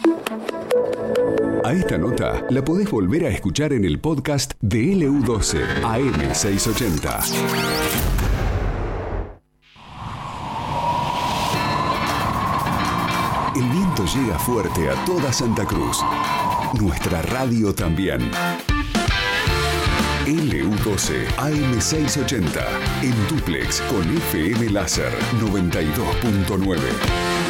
A esta nota la podés volver a escuchar en el podcast de LU12 AM680. El viento llega fuerte a toda Santa Cruz. Nuestra radio también. LU12 AM680 en dúplex con FM Láser 92.9.